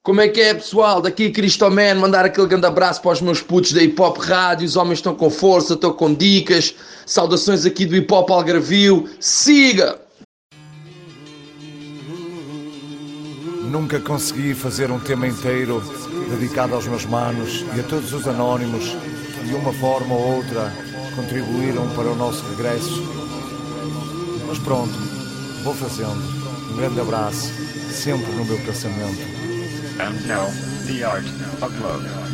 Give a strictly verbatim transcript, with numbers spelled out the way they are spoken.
Como é que é, pessoal? Daqui Cristoman, mandar aquele grande abraço para os meus putos da Hip Hop Rádio. Os homens estão com força, estão com dicas. Saudações aqui do Hip Hop Algarvio. Siga! Nunca consegui fazer um tema inteiro dedicado aos meus manos e a todos os anónimos que de uma forma ou outra contribuíram para o nosso regresso. Mas pronto, vou fazendo. Um grande abraço, sempre no meu pensamento. And now, the art of love.